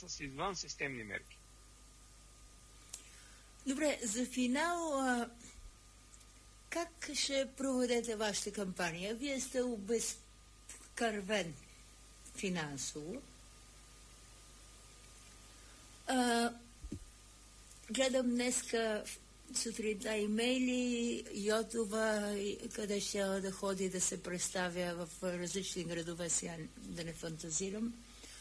с извънсистемни мерки. Добре, за финал, как ще проведете вашата кампания? Вие сте обезкървен финансово. Гледам днеска сутринта имейли, Йотова, къде ще да ходи да се представя в различни градове, сега да не фантазирам.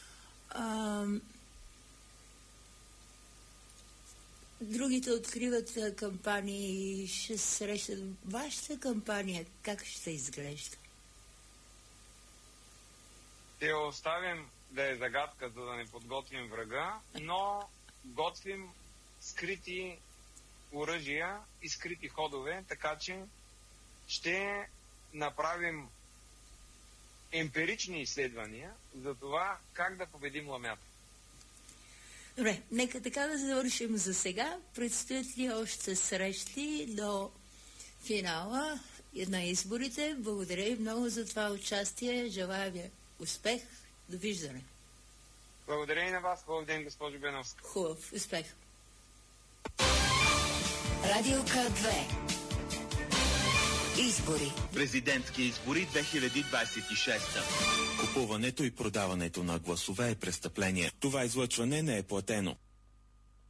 Другите откриват кампании, ще срещат. Вашата кампания как ще изглежда? Ще оставим да е загадка, за да не подготвим врага, но готвим скрити оръжия и скрити ходове, така че ще направим емпирични изследвания за това как да победим ламята. Добре, нека така да завършим за сега. Предстоят ли още срещи до финала на изборите? Благодаря ви много за това участие. Желая ви успех. Довиждане. Благодаря и на вас. Хубав ден, госпожо Беновска. Хубав успех. Радио К2. Избори. Президентски избори 2026. Купуването и продаването на гласове е престъпление. Това излъчване не е платено.